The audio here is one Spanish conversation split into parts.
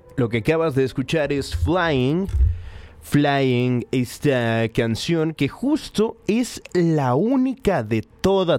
Lo que acabas de escuchar es Flying. Flying, esta canción que justo es la única de toda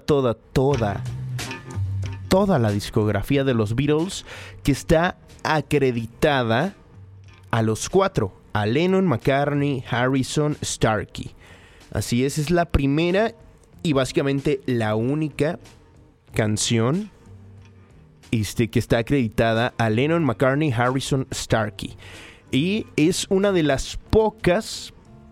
la discografía de los Beatles que está acreditada a los 4, a Lennon, McCartney, Harrison, Starkey. Así es la primera y básicamente la única canción que está acreditada a Lennon, McCartney, Harrison, Starkey. Y es una de las pocas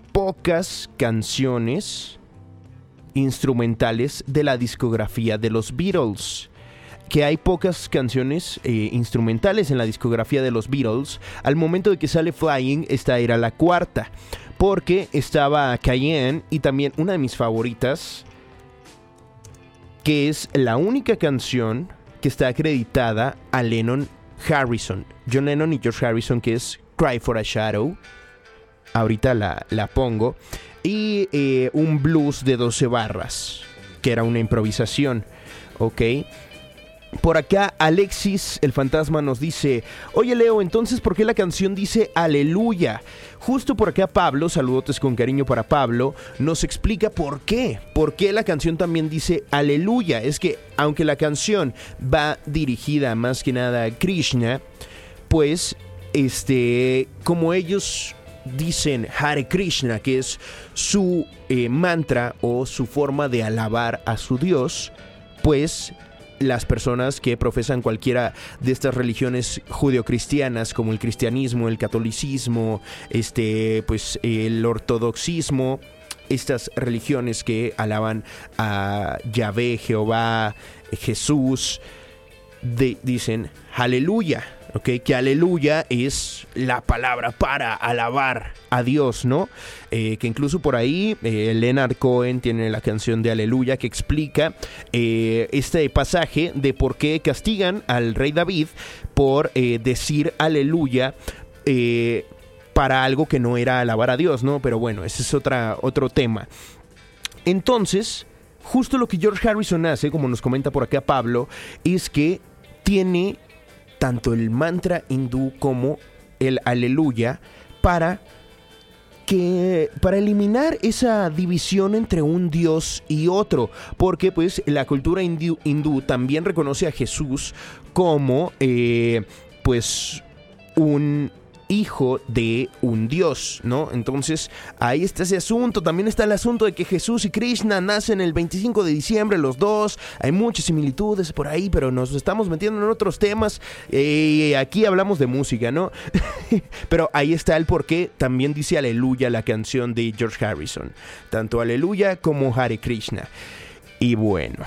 canciones instrumentales de la discografía de los Beatles. Que hay pocas canciones instrumentales en la discografía de los Beatles. Al momento de que sale Flying, esta era la cuarta. Porque estaba Cayenne y también una de mis favoritas, que es la única canción que está acreditada a Lennon Harrison. John Lennon y George Harrison, que es Cry for a Shadow. Ahorita la pongo. Y un blues de 12 barras, que era una improvisación. Ok. Por acá Alexis, el fantasma, nos dice: oye Leo, entonces ¿por qué la canción dice Aleluya? Justo por acá Pablo, saludotes con cariño para Pablo, nos explica por qué la canción también dice Aleluya. Es que aunque la canción va dirigida más que nada a Krishna, pues como ellos dicen Hare Krishna, que es su mantra o su forma de alabar a su Dios, pues las personas que profesan cualquiera de estas religiones judeocristianas, como el cristianismo, el catolicismo, pues el ortodoxismo, estas religiones que alaban a Yahvé, Jehová, Jesús, dicen aleluya. Okay, que aleluya es la palabra para alabar a Dios, ¿no? Que incluso por ahí Leonard Cohen tiene la canción de Aleluya que explica este pasaje de por qué castigan al rey David por decir aleluya para algo que no era alabar a Dios, ¿no? Pero bueno, ese es otro tema. Entonces, justo lo que George Harrison hace, como nos comenta por acá Pablo, es que tiene tanto el mantra hindú como el aleluya para eliminar esa división entre un dios y otro, porque pues la cultura hindú también reconoce a Jesús como pues un hijo de un dios, ¿no? Entonces ahí está ese asunto. También está el asunto de que Jesús y Krishna nacen el 25 de diciembre los dos. Hay muchas similitudes por ahí, pero nos estamos metiendo en otros temas. Aquí hablamos de música, ¿no? Pero ahí está el porqué. También dice Aleluya la canción de George Harrison, tanto Aleluya como Hare Krishna. Y bueno,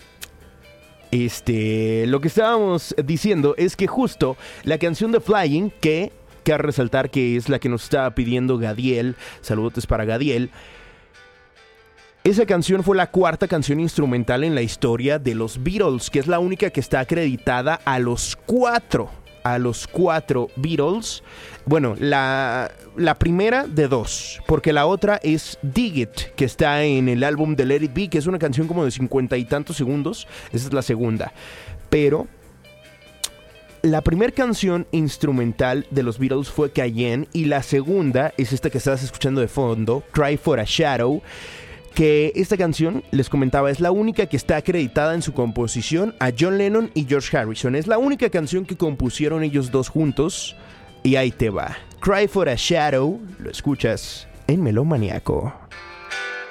lo que estábamos diciendo es que justo la canción de Flying, que a resaltar que es la que nos estaba pidiendo Gadiel, saludos para Gadiel, esa canción fue la cuarta canción instrumental en la historia de los Beatles, que es la única que está acreditada a los cuatro Beatles. Bueno, la primera de 2, porque la otra es Dig It, que está en el álbum de Let It Be, que es una canción como de 50 y tantos segundos. Esa es la segunda. Pero la primera canción instrumental de los Beatles fue Cayenne, y la segunda es esta que estás escuchando de fondo, Cry for a Shadow, que esta canción, les comentaba, es la única que está acreditada en su composición a John Lennon y George Harrison. Es la única canción que compusieron ellos dos juntos, y ahí te va. Cry for a Shadow, lo escuchas en Melómaniaco.